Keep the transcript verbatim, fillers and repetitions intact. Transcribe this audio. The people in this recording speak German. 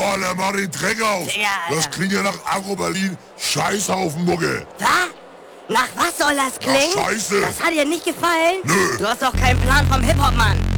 Oh, der macht den Dreck auf. Ja, das Alter. klingt ja nach Agro-Berlin. Scheißhaufen Mucke. Was? Nach was soll das klingen? Nach Scheiße. Das hat dir nicht gefallen? Nö. Du hast doch keinen Plan vom Hip-Hop, Mann.